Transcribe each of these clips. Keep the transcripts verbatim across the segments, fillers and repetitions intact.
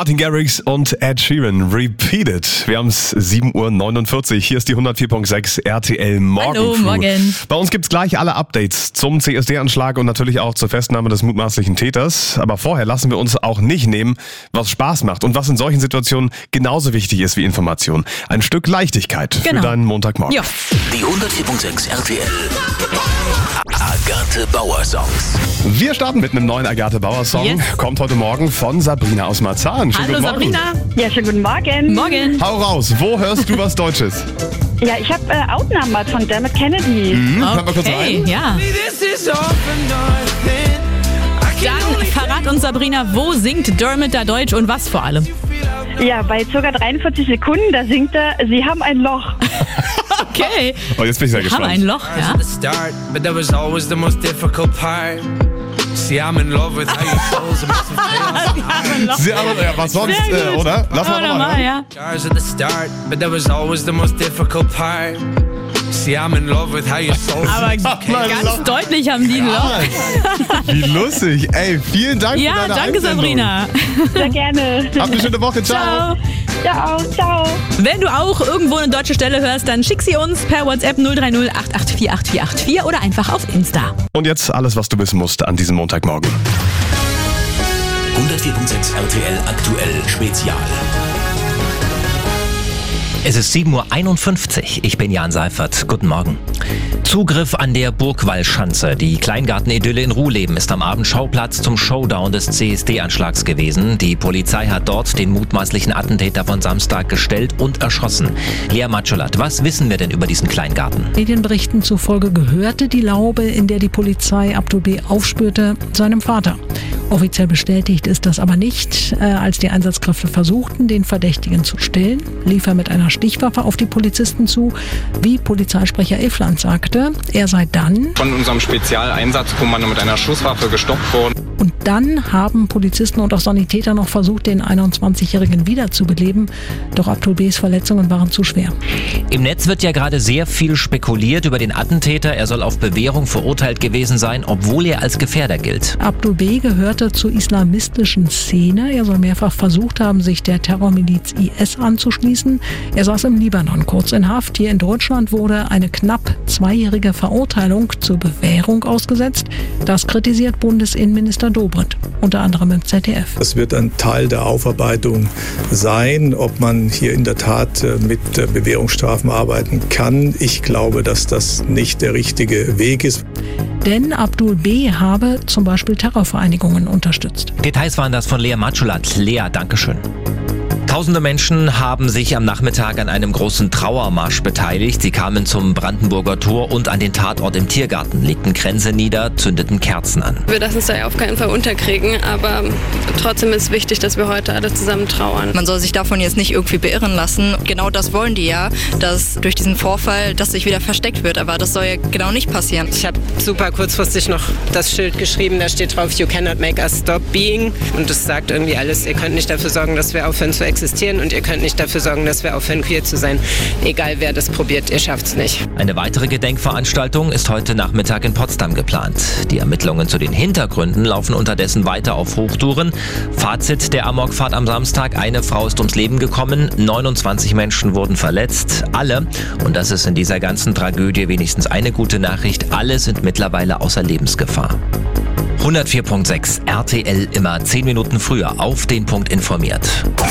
Martin Garrix und Ed Sheeran, Repeat It. Wir haben es sieben Uhr neunundvierzig. Hier ist die hundertvier Komma sechs R T L Morgen. Hallo, morgen. Bei uns gibt's gleich alle Updates zum C S D-Anschlag und natürlich auch zur Festnahme des mutmaßlichen Täters. Aber vorher lassen wir uns auch nicht nehmen, was Spaß macht und was in solchen Situationen genauso wichtig ist wie Information. Ein Stück Leichtigkeit Genau. für deinen Montagmorgen. Ja. Die hundertvier Komma sechs R T L Agathe Bauer Songs. Wir starten mit einem neuen Agathe Bauer Song. Yes. Kommt heute Morgen von Sabrina aus Marzahn. Schönen Hallo guten Morgen. Sabrina. Ja, schönen guten Morgen. Morgen. Hau raus, wo hörst du was Deutsches? Ja, ich habe äh, Outnumbered von Dermot Kennedy. Hm, hört mal kurz Okay, rein. ja. Dann verrat uns Sabrina, wo singt Dermot da Deutsch und was vor allem? Ja, bei ca. dreiundvierzig Sekunden, da singt er, Sie haben ein Loch. Okay. Oh, jetzt bin ich sehr Haben ein gespannt. Loch, ja. the start, but that was always the most difficult part. See, I'm in love with how you close and Sie, aber, ja, was sonst, Sehr äh, gut. oder? Lass mal Oh, nochmal nochmal, hören. ja. Stars at the start, but that was always the most difficult part. See, I'm in love with how you soul. Aber Mal ganz Loch. deutlich haben die ein Loch. Wie lustig. Ey, vielen Dank für Ja, deine danke Einsendung. Sabrina. Sehr gerne. Habt eine schöne Woche. Ciao. Ciao. Ciao, ciao. Wenn du auch irgendwo eine deutsche Stelle hörst, dann schick sie uns per WhatsApp null drei null acht acht vier acht vier acht vier oder einfach auf Insta. Und jetzt alles, was du wissen musst an diesem Montagmorgen. hundertvier Komma sechs R T L aktuell Spezial. Es ist sieben Uhr einundfünfzig. Ich bin Jan Seifert. Guten Morgen. Zugriff an der Burgwallschanze. Die Kleingartenidylle in Ruhleben ist am Abend Schauplatz zum Showdown des C S D-Anschlags gewesen. Die Polizei hat dort den mutmaßlichen Attentäter von Samstag gestellt und erschossen. Lea Matscholat, was wissen wir denn über diesen Kleingarten? Medienberichten zufolge gehörte die Laube, in der die Polizei Abdul B. aufspürte, seinem Vater. Offiziell bestätigt ist das aber nicht. Äh, als die Einsatzkräfte versuchten, den Verdächtigen zu stellen, lief er mit einer Stichwaffe auf die Polizisten zu. Wie Polizeisprecher Iffland sagte, er sei dann von unserem Spezialeinsatzkommando mit einer Schusswaffe gestoppt worden. und dann haben Polizisten und auch Sanitäter noch versucht, den einundzwanzigjährigen wiederzubeleben. Doch Abdul B.s Verletzungen waren zu schwer. Im Netz wird ja gerade sehr viel spekuliert über den Attentäter. Er soll auf Bewährung verurteilt gewesen sein, obwohl er als Gefährder gilt. Abdul B. gehörte zur islamistischen Szene. Er soll mehrfach versucht haben, sich der Terrormiliz I S anzuschließen. Er saß im Libanon kurz in Haft. Hier in Deutschland wurde eine knapp zweijährige Verurteilung zur Bewährung ausgesetzt. Das kritisiert Bundesinnenminister Dobrindt, unter anderem im Z D F. Das wird ein Teil der Aufarbeitung sein, ob man hier in der Tat mit Bewährungsstrafen arbeiten kann. Ich glaube, dass das nicht der richtige Weg ist. Denn Abdul B. habe zum Beispiel Terrorvereinigungen unterstützt. Details waren das von Lea Matscholat. Lea, Dankeschön. Tausende Menschen haben sich am Nachmittag an einem großen Trauermarsch beteiligt. Sie kamen zum Brandenburger Tor und an den Tatort im Tiergarten, legten Kränze nieder, zündeten Kerzen an. Wir lassen es da ja auf keinen Fall unterkriegen, aber trotzdem ist es wichtig, dass wir heute alle zusammen trauern. Man soll sich davon jetzt nicht irgendwie beirren lassen. Genau das wollen die ja, dass durch diesen Vorfall, dass sich wieder versteckt wird. Aber das soll ja genau nicht passieren. Ich habe super kurzfristig noch das Schild geschrieben, da steht drauf, you cannot make us stop being. Und das sagt irgendwie alles, ihr könnt nicht dafür sorgen, dass wir aufhören zu existieren und ihr könnt nicht dafür sorgen, dass wir aufhören queer zu sein. Egal wer das probiert, ihr schafft's nicht. Eine weitere Gedenkveranstaltung ist heute Nachmittag in Potsdam geplant. Die Ermittlungen zu den Hintergründen laufen unterdessen weiter auf Hochtouren. Fazit der Amokfahrt am Samstag: Eine Frau ist ums Leben gekommen, neunundzwanzig Menschen wurden verletzt. Alle, und das ist in dieser ganzen Tragödie wenigstens eine gute Nachricht, alle sind mittlerweile außer Lebensgefahr. hundertvier Komma sechs R T L, immer zehn Minuten früher auf den Punkt informiert.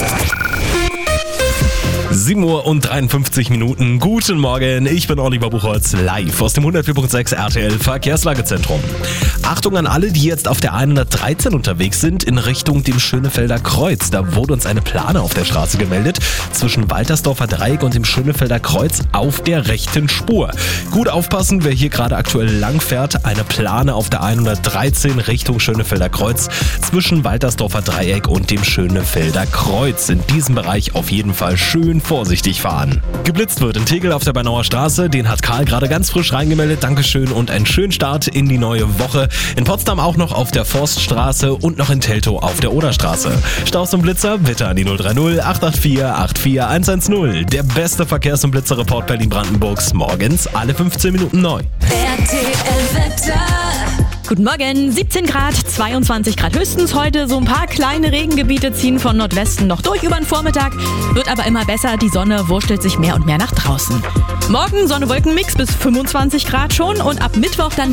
sieben Uhr und dreiundfünfzig Minuten. Guten Morgen, ich bin Oliver Buchholz, live aus dem hundertvier Komma sechs R T L Verkehrslagezentrum. Achtung an alle, die jetzt auf der hundertdreizehn unterwegs sind, in Richtung dem Schönefelder Kreuz. Da wurde uns eine Plane auf der Straße gemeldet, zwischen Waltersdorfer Dreieck und dem Schönefelder Kreuz auf der rechten Spur. Gut aufpassen, wer hier gerade aktuell lang fährt. Eine Plane auf der hundertdreizehn Richtung Schönefelder Kreuz, zwischen Waltersdorfer Dreieck und dem Schönefelder Kreuz. In diesem Bereich auf jeden Fall schön vorsichtig fahren. Geblitzt wird in Tegel auf der Bernauer Straße, den hat Karl gerade ganz frisch reingemeldet. Dankeschön und einen schönen Start in die neue Woche. In Potsdam auch noch auf der Forststraße und noch in Teltow auf der Oderstraße. Staus und Blitzer bitte an die null drei null acht acht vier acht vier eins eins null. Der beste Verkehrs- und Blitzerreport Berlin-Brandenburgs morgens alle fünfzehn Minuten neu. R T L Wetter. Guten Morgen, siebzehn Grad, zweiundzwanzig Grad höchstens heute. So ein paar kleine Regengebiete ziehen von Nordwesten noch durch über den Vormittag. Wird aber immer besser, die Sonne wurstelt sich mehr und mehr nach draußen. Morgen Sonne-Wolken-Mix bis fünfundzwanzig Grad schon und ab Mittwoch dann